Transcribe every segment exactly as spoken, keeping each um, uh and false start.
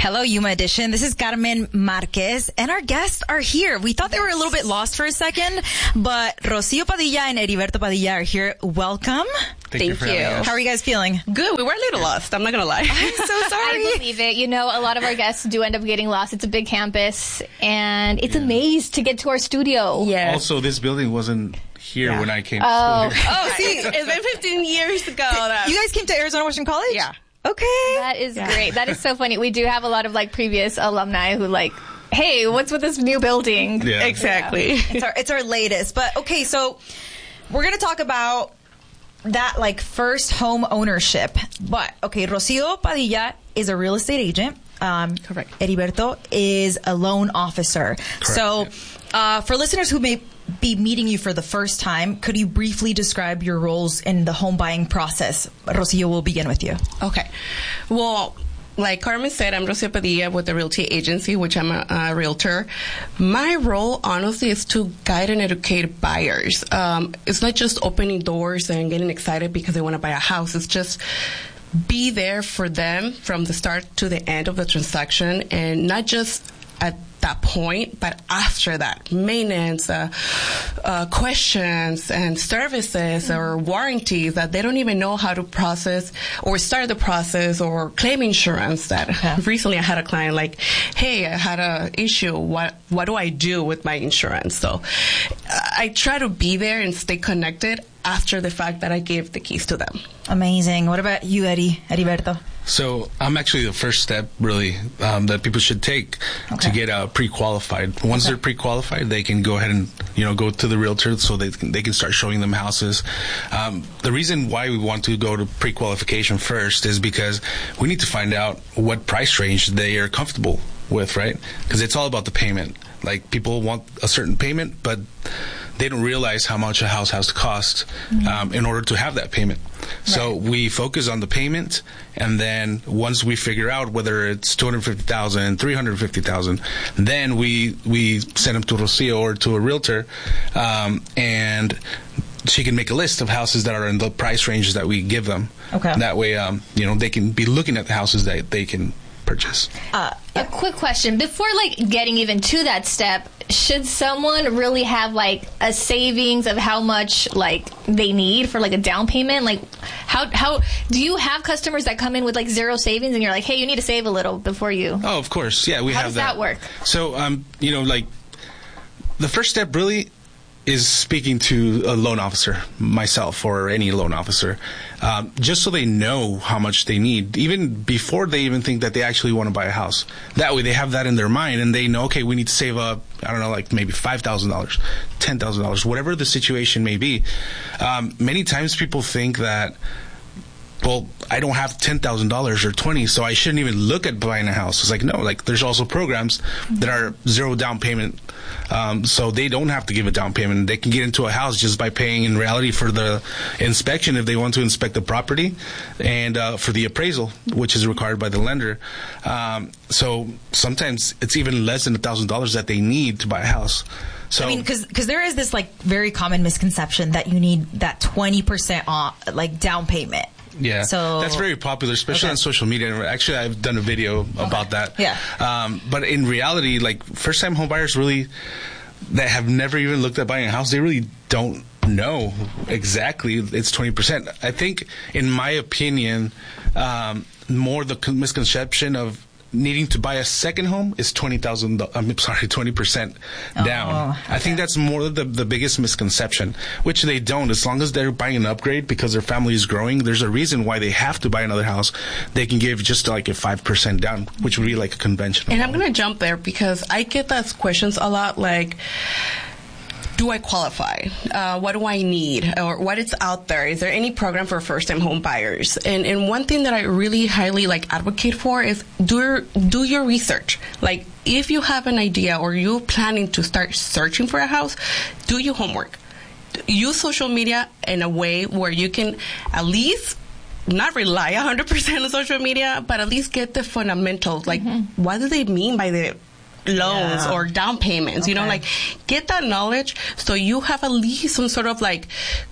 Hello, Yuma Edition. This is Carmen Marquez, and our guests are here. We thought they were a little bit lost for a second, but Rocio Padilla and Heriberto Padilla are here. Welcome. Thank, you. For you. How are you guys feeling? Good. We were a little lost. I'm not going to lie. I'm so sorry. I believe it. You know, a lot of our guests do end up getting lost. It's a big campus, and it's yeah. a maze to get to our studio. Yeah. Also, this building wasn't here yeah. when I came oh. to school. Oh, see, it's been fifteen years ago. That... You guys came to Arizona Western College? Yeah. Okay. That is yeah. great. That is so funny. We do have a lot of like previous alumni who like, hey, what's with this new building? Yeah. Exactly. Yeah. It's our it's our latest. But okay, so we're gonna talk about that like first home ownership. But okay, Rocio Padilla is a real estate agent. Um, Correct. Heriberto is a loan officer. Correct. So uh, for listeners who may be meeting you for the first time, could you briefly describe your roles in the home buying process? Rocio, we'll begin with you. Okay. Well, like Carmen said, I'm Rocio Padilla with the Realty Agency, which I'm a, a realtor. My role, honestly, is to guide and educate buyers. Um, it's not just opening doors and getting excited because they want to buy a house. It's just be there for them from the start to the end of the transaction, and not just at that point, but after that, maintenance, uh, uh, questions and services mm-hmm. or warranties that they don't even know how to process or start the process, or claim insurance. That okay. recently I had a client like, hey, I had a issue. What what do I do with my insurance? So uh, I try to be there and stay connected after the fact that I gave the keys to them. Amazing. What about you, Eddie, Heriberto? So I'm actually the first step, really, um, that people should take okay. to get uh, pre-qualified. Once okay. they're pre-qualified, they can go ahead and, you know, go to the realtor so they can, they can start showing them houses. Um, the reason why we want to go to pre-qualification first is because we need to find out what price range they are comfortable with, right? Because it's all about the payment. Like, people want a certain payment, but they don't realize how much a house has to cost mm-hmm. um, in order to have that payment. Right. So we focus on the payment, and then once we figure out whether it's two hundred fifty thousand dollars, three hundred fifty thousand dollars, then we we send them to Rocio or to a realtor, um, and she can make a list of houses that are in the price ranges that we give them. Okay. And that way, um, you know, they can be looking at the houses that they can purchase. Uh, a quick question. Before, like, getting even to that step, should someone really have, like, a savings of how much, like, they need for, like, a down payment? Like, how how do you have customers that come in with, like, zero savings, and you're like, hey, you need to save a little before you... Oh, of course. Yeah, we how have that. How does that work? So, um, you know, like, the first step really is speaking to a loan officer, myself or any loan officer, um, just so they know how much they need, even before they even think that they actually want to buy a house. That way they have that in their mind, and they know, okay, we need to save up, I don't know, like maybe five thousand dollars, ten thousand dollars, whatever the situation may be. Um, many times people think that, well, I don't have ten thousand dollars or twenty, so I shouldn't even look at buying a house. It's like, no, like, there's also programs that are zero down payment, um, so they don't have to give a down payment. They can get into a house just by paying, in reality, for the inspection if they want to inspect the property, and uh, for the appraisal, which is required by the lender. Um, so sometimes it's even less than one thousand dollars that they need to buy a house. So, I mean, because because there is this, like, very common misconception that you need that twenty percent off, like, down payment. Yeah, so, that's very popular, especially okay. on social media. Actually, I've done a video okay. about that. Yeah. Um, but in reality, like, first-time home buyers really that have never even looked at buying a house, they really don't know exactly it's twenty percent. I think, in my opinion, um, more the misconception of needing to buy a second home is twenty thousand. I'm sorry, twenty percent down. Oh, okay. I think that's more the the biggest misconception, which they don't. As long as they're buying an upgrade because their family is growing, there's a reason why they have to buy another house. They can give just like a five percent down, which would be like a conventional. And I'm gonna jump there because I get those questions a lot, like, do I qualify? Uh, what do I need? Or what is out there? Is there any program for first-time home buyers? And and one thing that I really highly like advocate for is do your, do your research. Like, if you have an idea or you're planning to start searching for a house, do your homework. Use social media in a way where you can at least not rely one hundred percent on social media, but at least get the fundamentals. Like, mm-hmm. what do they mean by the loans yeah. or down payments? Okay. You know, like, get that knowledge so you have at least some sort of, like,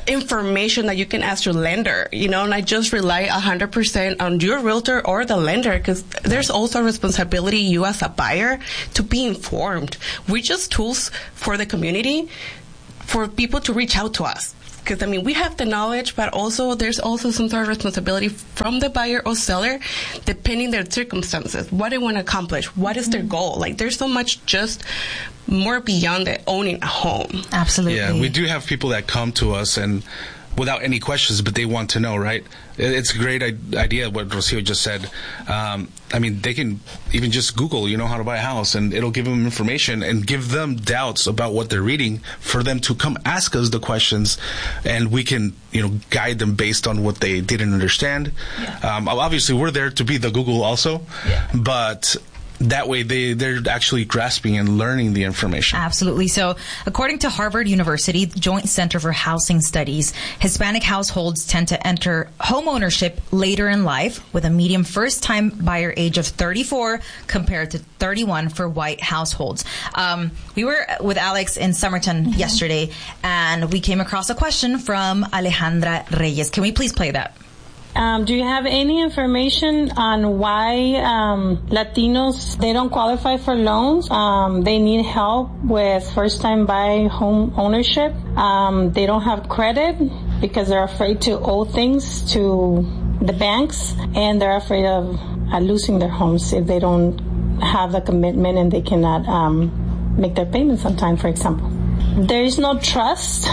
information that you can ask your lender, you know, not just rely one hundred percent on your realtor or the lender, because there's also a responsibility, you as a buyer, to be informed. We're just tools for the community, for people to reach out to us. Because, I mean, we have the knowledge, but also there's also some sort of responsibility from the buyer or seller, depending their circumstances, what they want to accomplish, what is their goal. Like, there's so much just more beyond the owning a home. Absolutely. Yeah, we do have people that come to us and without any questions, but they want to know, right? It's a great idea what Rocio just said. Um, I mean, they can even just Google, you know, how to buy a house, and it'll give them information and give them doubts about what they're reading for them to come ask us the questions, and we can, you know, guide them based on what they didn't understand. Yeah. Um, obviously, we're there to be the Google also, yeah. but that way they, they're actually grasping and learning the information. Absolutely. So according to Harvard University Joint Center for Housing Studies, Hispanic households tend to enter homeownership later in life, with a median first-time buyer age of thirty-four compared to thirty-one for white households. Um, we were with Alex in Somerton mm-hmm. yesterday, and we came across a question from Alejandra Reyes. Can we please play that? Um, do you have any information on why um, Latinos, they don't qualify for loans? Um, they need help with first-time buy home ownership. Um, they don't have credit because they're afraid to owe things to the banks, and they're afraid of uh, losing their homes if they don't have the commitment and they cannot um, make their payments on time, for example. There is no trust.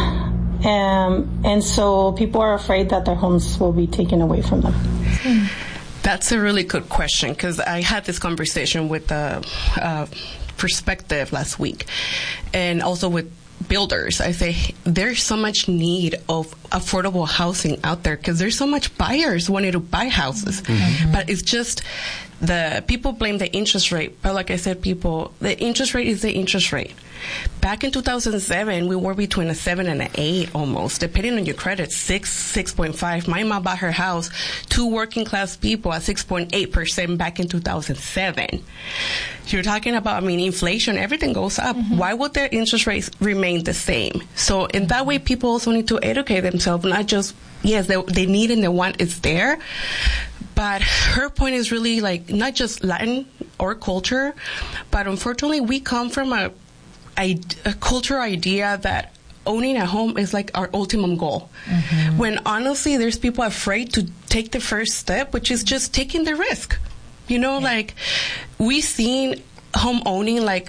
Um, and so people are afraid that their homes will be taken away from them. That's a really good question, because I had this conversation with the uh, Perspective last week, and also with builders. I say there's so much need of affordable housing out there, because there's so much buyers wanting to buy houses, mm-hmm. but it's just the people blame the interest rate. But like I said, people, the interest rate is the interest rate. Back in two thousand seven, we were between a seven and an eight almost, depending on your credit, six, six point five. My mom bought her house, two working class people at six point eight percent back in two thousand seven. You're talking about, I mean, inflation, everything goes up. Mm-hmm. Why would their interest rates remain the same? So in that way, people also need to educate themselves, not just, yes, they, they need and they want it's there. But her point is really like not just Latin or culture, but unfortunately we come from a A, a cultural idea that owning a home is like our ultimate goal. Mm-hmm. When honestly, there's people afraid to take the first step, which is just taking the risk. You know, yeah. like we've seen home owning like,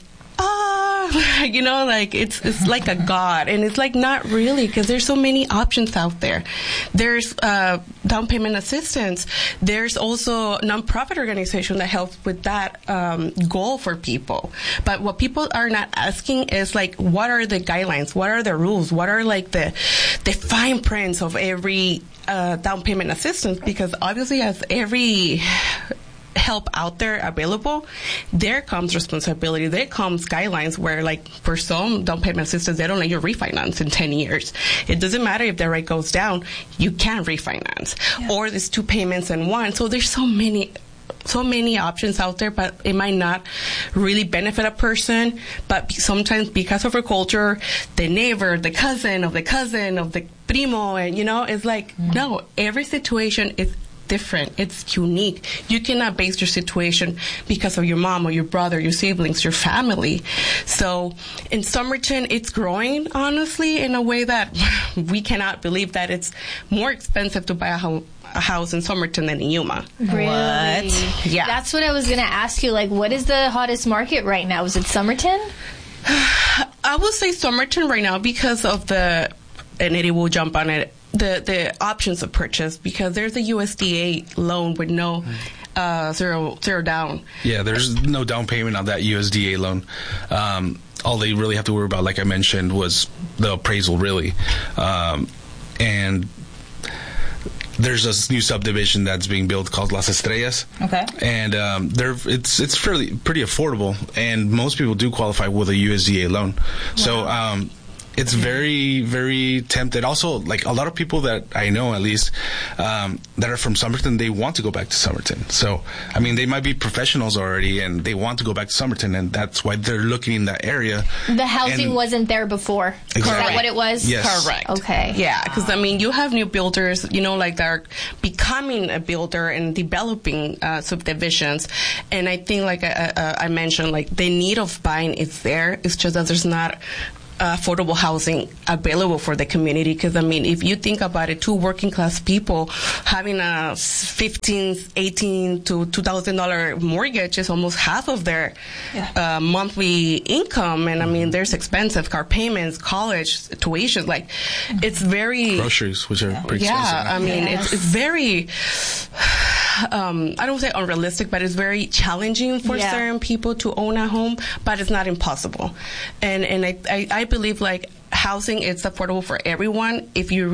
ah, you know, like it's it's like a god, and it's like not really, because there's so many options out there. There's uh, down payment assistance. There's also nonprofit organization that helps with that um, goal for people. But what people are not asking is like, what are the guidelines? What are the rules? What are like the the fine prints of every uh, down payment assistance? Because obviously, as every help out there available, there comes responsibility, there comes guidelines where, like, for some down payment assistance, they don't let you refinance in ten years. It doesn't matter if the rate goes down, you can refinance. Yeah. Or there's two payments in one. So there's so many so many options out there, but it might not really benefit a person. But sometimes because of our culture, the neighbor, the cousin of the cousin of the primo, and, you know, it's like, mm-hmm. no, every situation is different. It's unique. You cannot base your situation because of your mom or your brother, your siblings, your family. So in Somerton, it's growing, honestly, in a way that we cannot believe that it's more expensive to buy a home a house in Somerton than in Yuma. Really? What? Yeah. That's what I was going to ask you. Like, what is the hottest market right now? Is it Somerton? I would say Somerton right now because of the, and Eddie will jump on it, the, the options of purchase, because there's a U S D A loan with no uh, zero zero down. Yeah, there's no down payment on that U S D A loan. Um, all they really have to worry about, like I mentioned, was the appraisal, really. Um, and there's a new subdivision that's being built called Las Estrellas. Okay. And um, they're it's it's fairly pretty affordable, and most people do qualify with a U S D A loan. Wow. So um, It's very, very tempted. Also, like a lot of people that I know, at least, um, that are from Somerton, they want to go back to Somerton. So, I mean, they might be professionals already, and they want to go back to Somerton, and that's why they're looking in that area. The housing And- wasn't there before. Exactly. Is that what it was? Yes. Correct. Okay. Yeah, because I mean, you have new builders, you know, like they're becoming a builder and developing uh, subdivisions, and I think, like I, I, I mentioned, like the need of buying is there. It's just that there's not Uh, affordable housing available for the community. Because I mean, if you think about it, two working class people having a fifteen, eighteen to two thousand dollar mortgage is almost half of their Yeah. uh, monthly income. And I mean, there's expensive car payments, college tuition. Like, it's very Groceries, which are pretty yeah. expensive. I mean, Yes. it's it's very. Um, I don't say unrealistic, but it's very challenging for Yeah. certain people to own a home, but it's not impossible. And and I, I, I believe like housing is affordable for everyone if you